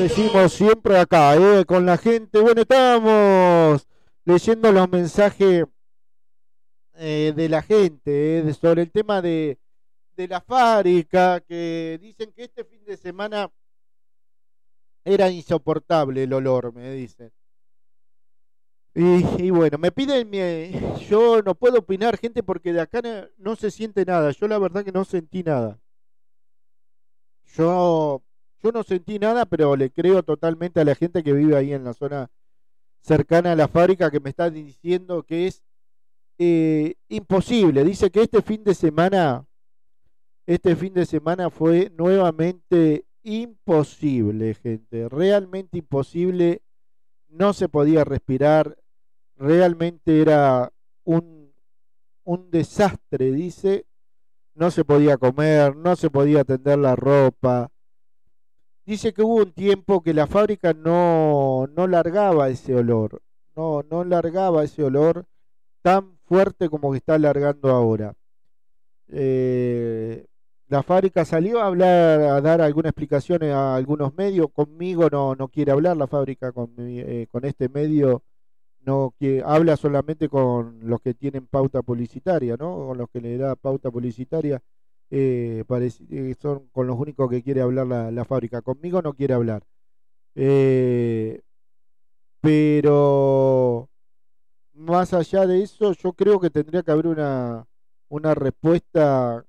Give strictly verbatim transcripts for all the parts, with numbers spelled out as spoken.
decimos siempre acá, eh, con la gente. Bueno, estábamos leyendo los mensajes eh, de la gente eh, de- sobre el tema de, de la fábrica, que dicen que este fin de semana era insoportable el olor, me dicen. Y, y bueno, me piden, mi- yo no puedo opinar, gente, porque de acá no, no se siente nada. Yo la verdad que no sentí nada. Yo, yo no sentí nada, pero le creo totalmente a la gente que vive ahí en la zona cercana a la fábrica que me está diciendo que es eh, imposible. Dice que este fin de semana, este fin de semana fue nuevamente imposible, gente. Realmente imposible. No se podía respirar. Realmente era un, un desastre, dice. No se podía comer, no se podía tender la ropa. Dice que hubo un tiempo que la fábrica no, no largaba ese olor. No, no largaba ese olor tan fuerte como que está largando ahora. Eh, la fábrica salió a hablar, a dar algunas explicaciones a algunos medios. Conmigo no, no quiere hablar la fábrica, con, mi- eh, con este medio no quiere, habla solamente con los que tienen pauta publicitaria, ¿no? Con los que le da pauta publicitaria. Eh, parece- eh, son con los únicos que quiere hablar la, la fábrica. Conmigo no quiere hablar. Eh, pero más allá de eso, yo creo que tendría que haber una, una respuesta,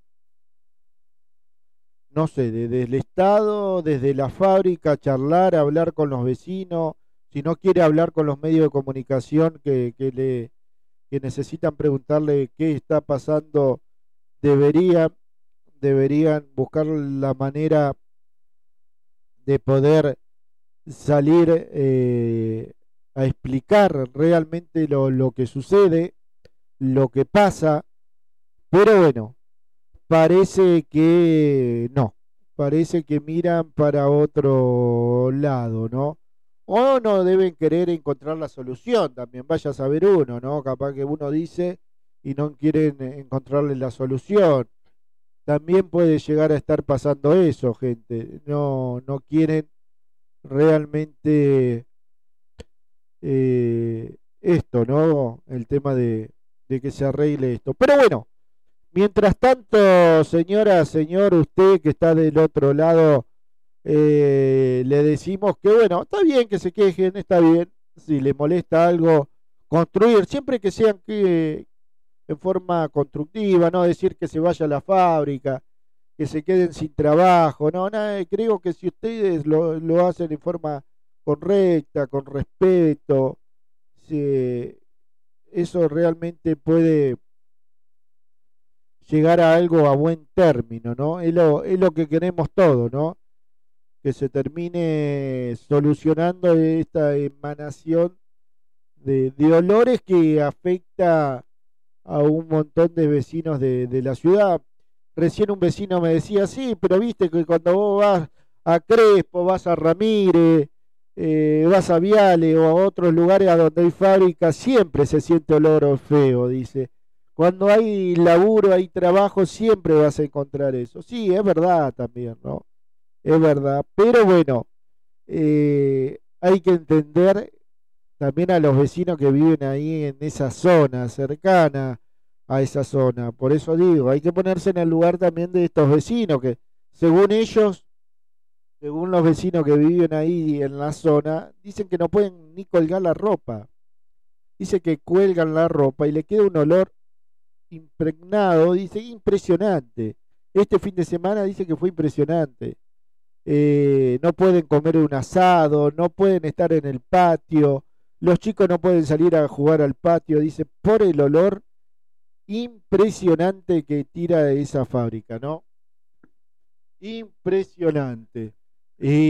no sé, de- desde el Estado, desde la fábrica, charlar, hablar con los vecinos, si no quiere hablar con los medios de comunicación que, que le, que necesitan preguntarle qué está pasando, deberían, deberían buscar la manera de poder salir eh, a explicar realmente lo, lo que sucede, lo que pasa, pero bueno, parece que no, parece que miran para otro lado, ¿no? O no deben querer encontrar la solución, también vaya a saber uno, ¿no? Capaz que uno dice y no quieren eh, encontrarle la solución. También puede llegar a estar pasando eso, gente. No, no quieren realmente eh, esto, ¿no? El tema de, de que se arregle esto. Pero bueno. Mientras tanto, señora, señor, usted que está del otro lado, eh, le decimos que bueno, está bien que se quejen, está bien, si le molesta algo, construir, siempre que sean que en forma constructiva, no decir que se vaya a la fábrica, que se queden sin trabajo, no, nada, creo que si ustedes lo, lo hacen en forma correcta, con respeto, se- eso realmente puede llegar a algo a buen término, ¿no? Es lo, es lo que queremos todos, ¿no? Que se termine solucionando esta emanación de, de olores que afecta a un montón de vecinos de, de la ciudad. Recién un vecino me decía, sí, pero viste que cuando vos vas a Crespo, vas a Ramírez, eh, vas a Viale o a otros lugares a donde hay fábricas, siempre se siente olor feo, dice. Cuando hay laburo, hay trabajo, siempre vas a encontrar eso. Sí, es verdad también, ¿no? Es verdad. Pero bueno, eh, hay que entender también a los vecinos que viven ahí en esa zona, cercana a esa zona. Por eso digo, hay que ponerse en el lugar también de estos vecinos que, según ellos, según los vecinos que viven ahí en la zona, dicen que no pueden ni colgar la ropa. Dice que cuelgan la ropa y le queda un olor impregnado, dice, impresionante. Este fin de semana dice que fue impresionante. Eh, no pueden comer un asado, no pueden estar en el patio, los chicos no pueden salir a jugar al patio, dice, por el olor impresionante que tira de esa fábrica, ¿no? Impresionante. Y